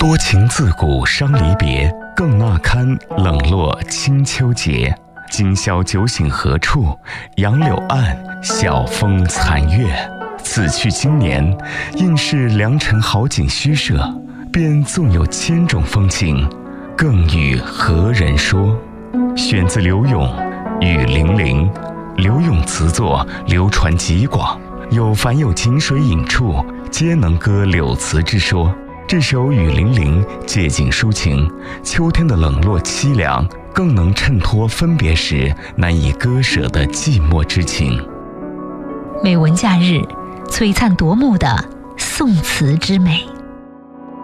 多情自古伤离别，更那堪冷落清秋节。今宵酒醒何处？杨柳岸，晓风残月。此去经年，应是良辰好景虚设。便纵有千种风情，更与何人说？选自柳永《雨霖铃》。柳永词作流传极广，有凡有井水饮处，皆能歌柳词之说。这首《雨霖铃》借景抒情，秋天的冷落凄凉，更能衬托分别时难以割舍的寂寞之情。 美文假日，璀璨夺目的宋词之美。